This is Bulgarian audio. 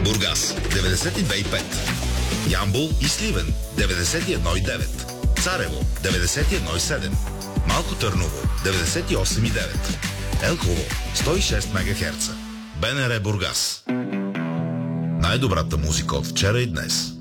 Бургас 92,5. Ямбол и Сливен 91,9. Царево 91,7. Малко Търново 98,9. Елхово 106 МГц. БНР Бургас. Най-добрата музика от вчера и днес.